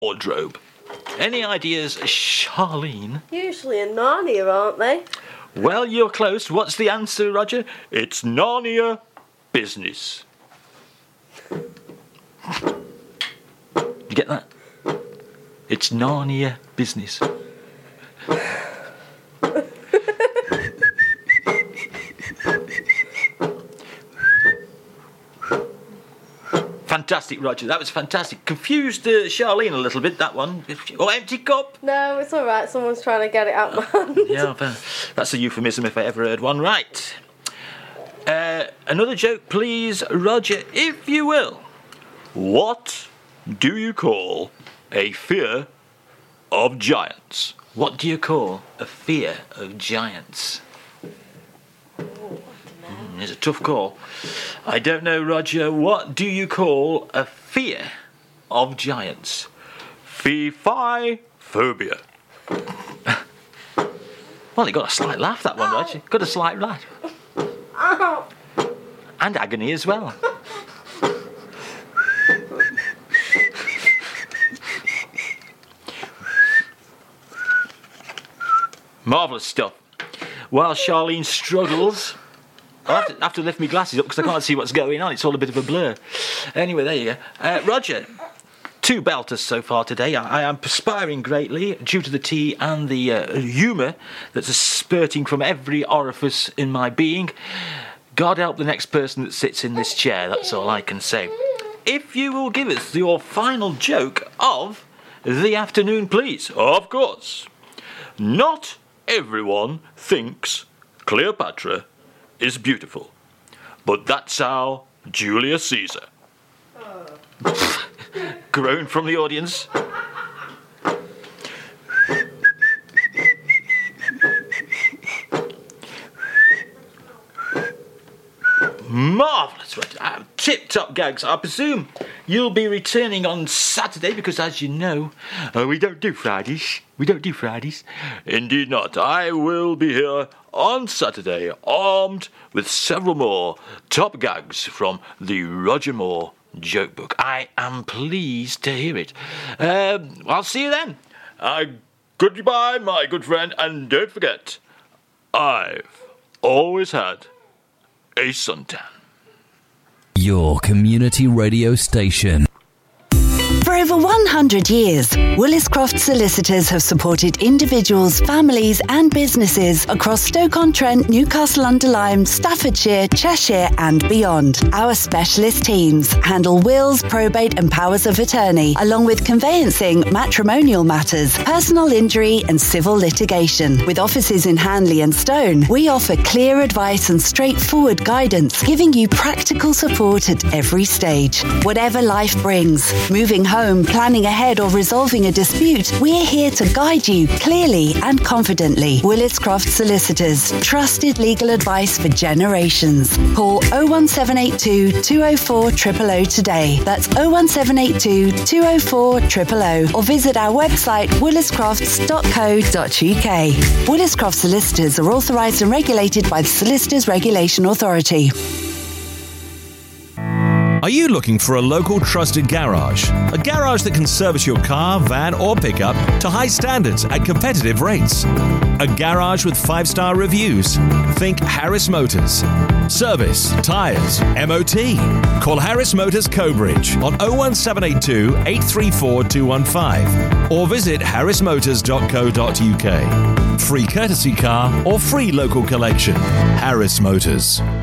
wardrobe. Any ideas, Charlene? Usually in Narnia, aren't they? Well, you're close. What's the answer, Roger? It's Narnia business. You get that? It's Narnia business. Fantastic, Roger. That was fantastic. Confused Charlene a little bit, that one. Oh, empty cup. No, it's all right. Someone's trying to get it out my hand. Yeah, that's a euphemism if I ever heard one. Right. Another joke, please, Roger, if you will. What do you call a fear of giants? What do you call a fear of giants? It's a tough call. I don't know, Roger. What do you call a fear of giants? Fee-fi-phobia. Well, it got a slight laugh, that one, Roger. Got a slight laugh. Ow. And agony as well. Marvellous stuff. While Charlene struggles... I have to lift my glasses up because I can't see what's going on. It's all a bit of a blur. Anyway, there you go. Roger, 2 belters so far today. I am perspiring greatly due to the tea and the humour that's spurting from every orifice in my being. God help the next person that sits in this chair, that's all I can say. If you will give us your final joke of the afternoon, please. Of course. Not everyone thinks Cleopatra is beautiful, but that's how Julius Caesar. Groan from the audience. Marvellous. Tip-top gags. I presume you'll be returning on Saturday because, as you know, we don't do Fridays. Indeed not. I will be here on Saturday, armed with several more top gags from the Roger Moore joke book. I am pleased to hear it. I'll see you then. Goodbye, my good friend, and don't forget, I've always had a suntan. Your community radio station. For over 100 years, Willis Croft Solicitors have supported individuals, families and businesses across Stoke-on-Trent, Newcastle-under-Lyme, Staffordshire, Cheshire and beyond. Our specialist teams handle wills, probate and powers of attorney, along with conveyancing, matrimonial matters, personal injury and civil litigation. With offices in Hanley and Stone, we offer clear advice and straightforward guidance, giving you practical support at every stage. Whatever life brings, moving home, planning ahead or resolving a dispute, we're here to guide you clearly and confidently. Willis Croft Solicitors, trusted legal advice for generations. Call 01782 204 000 today. That's 01782 204 000 or visit our website williscrofts.co.uk. Willis Croft Solicitors are authorised and regulated by the Solicitors Regulation Authority. Are you looking for a local trusted garage? A garage that can service your car, van or pickup to high standards at competitive rates. A garage with 5-star reviews. Think Harris Motors. Service, tyres, MOT. Call Harris Motors Cobridge on 01782 834 215 or visit harrismotors.co.uk. Free courtesy car or free local collection. Harris Motors.